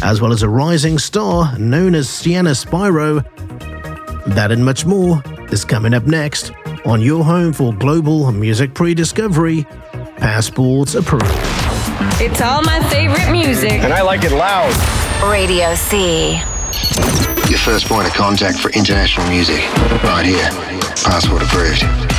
as well as a rising star known as Sienna Spyro. That and much more is coming up next on your home for global music pre-discovery, Passports Approved. It's all my favorite music. And I like it loud. Radio C. Your first point of contact for international music. Right here. Passport Approved.